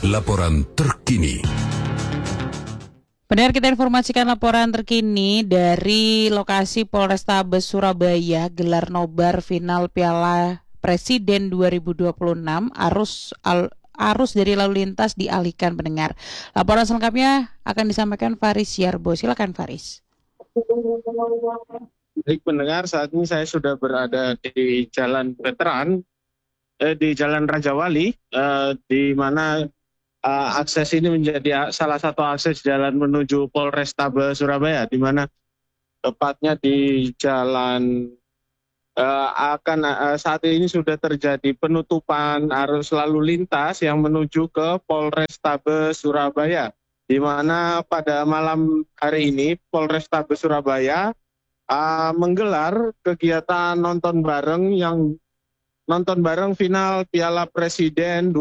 laporan terkini. Pendengar, kita informasikan laporan terkini dari lokasi Polrestabes Surabaya. Gelar nobar final Piala Presiden 2026, arus dari lalu lintas dialihkan, pendengar. Laporan selengkapnya akan disampaikan Faris Yarbo. Silakan Faris. Baik pendengar, saat ini saya sudah berada di Jalan Veteran, di Jalan Raja Wali, di mana akses ini menjadi salah satu akses jalan menuju Polrestabes Surabaya, di mana tepatnya di jalan saat ini sudah terjadi penutupan arus lalu lintas yang menuju ke Polrestabes Surabaya, di mana pada malam hari ini Polrestabes Surabaya menggelar kegiatan nonton bareng final Piala Presiden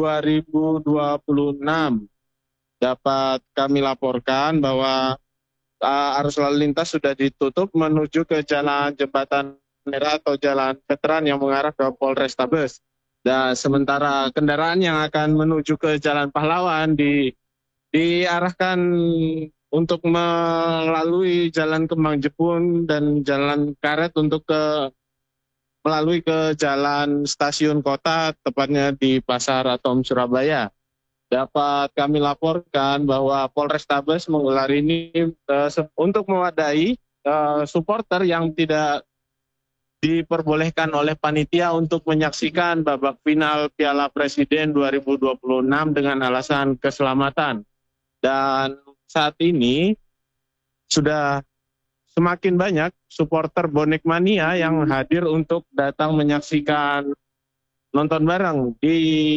2026. Dapat kami laporkan bahwa arus lalu lintas sudah ditutup menuju ke Jalan Jembatan Merah atau Jalan Veteran yang mengarah ke Polrestabes. Dan sementara kendaraan yang akan menuju ke Jalan Pahlawan diarahkan untuk melalui Jalan Kembang Jepun dan Jalan Karet untuk melalui ke Jalan Stasiun Kota, tepatnya di Pasar Atom Surabaya. Dapat kami laporkan bahwa Polrestabes menggelar ini untuk mewadahi supporter yang tidak diperbolehkan oleh panitia untuk menyaksikan babak final Piala Presiden 2026 dengan alasan keselamatan. Dan saat ini sudah semakin banyak supporter bonek mania yang hadir untuk datang menyaksikan nonton bareng. Di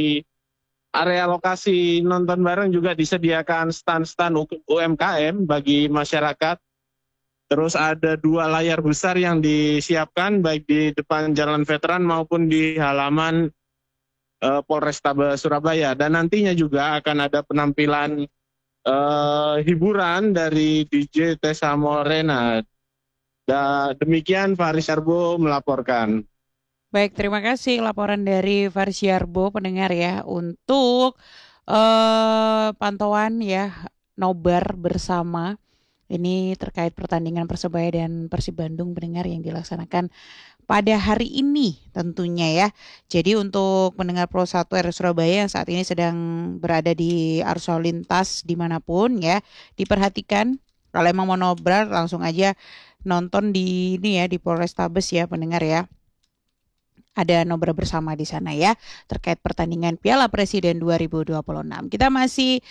area lokasi nonton bareng juga disediakan stand-stand UMKM bagi masyarakat. Terus ada 2 layar besar yang disiapkan baik di depan Jalan Veteran maupun di halaman Polrestabes Surabaya. Dan nantinya juga akan ada penampilan hiburan dari DJ Tessa Morena. Demikian Faris Yarbo melaporkan. Baik, terima kasih laporan dari Faris Yarbo, pendengar ya, untuk pantauan ya nobar bersama ini terkait pertandingan Persebaya dan Persib Bandung, pendengar, yang dilaksanakan pada hari ini tentunya ya. Jadi untuk pendengar Pro 1 RRI Surabaya yang saat ini sedang berada di arus lalu lintas dimanapun ya, diperhatikan kalau emang mau nobar langsung aja nonton di ini ya, di Polrestabes ya, pendengar ya. Ada nobar bersama di sana ya terkait pertandingan Piala Presiden 2026. Kita masih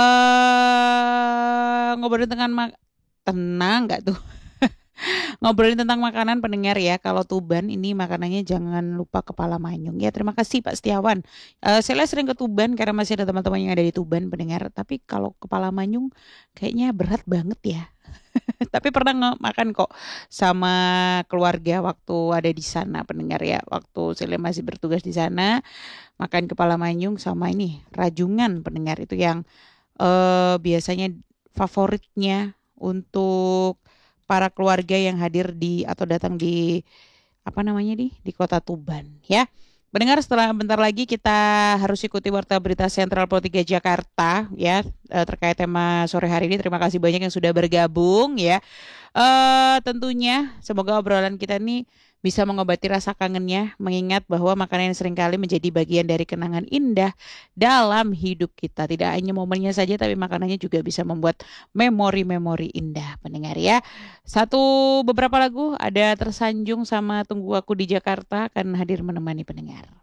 ngobrolin tenang nggak tuh? Ngobrolin tentang makanan, pendengar ya. Kalau Tuban ini makanannya jangan lupa kepala manyung ya. Terima kasih Pak Setiawan. Saya sering ke Tuban karena masih ada teman-teman yang ada di Tuban, pendengar. Tapi kalau kepala manyung kayaknya berat banget ya. Tapi pernah makan kok sama keluarga waktu ada di sana, pendengar ya. Waktu saya masih bertugas di sana, makan kepala manyung sama ini rajungan, pendengar. Itu yang biasanya favoritnya untuk para keluarga yang hadir di atau datang di di Kota Tuban ya. Pendengar, setelah bentar lagi kita harus ikuti warta berita Sentral Pro 3 Jakarta ya, terkait tema sore hari ini. Terima kasih banyak yang sudah bergabung ya. Tentunya semoga obrolan kita ini bisa mengobati rasa kangennya, mengingat bahwa makanan yang seringkali menjadi bagian dari kenangan indah dalam hidup kita. Tidak hanya momennya saja, tapi makanannya juga bisa membuat memori-memori indah, pendengar ya. Beberapa lagu ada Tersanjung sama Tunggu Aku di Jakarta akan hadir menemani pendengar.